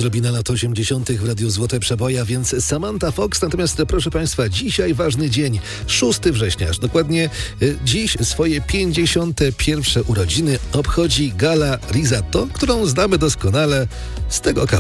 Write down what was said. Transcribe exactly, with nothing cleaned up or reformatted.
Odrobina lat osiemdziesiątych w Radiu Złote Przeboje, więc Samantha Fox. Natomiast proszę Państwa, dzisiaj ważny dzień, szóstego września, aż dokładnie dziś swoje pięćdziesiąte pierwsze urodziny obchodzi Gala Risotto, którą znamy doskonale z tego kawałka.